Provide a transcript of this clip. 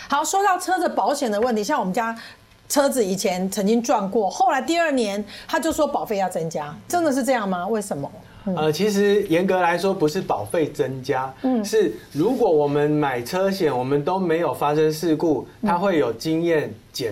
好，说到车子保险的问题，像我们家车子以前曾经撞过，后来第2年他就说保费要增加，真的是这样吗？为什么？ 其实严格来说不是保费增加，是如果我们买车险，我们都没有发生事故，它会有经验检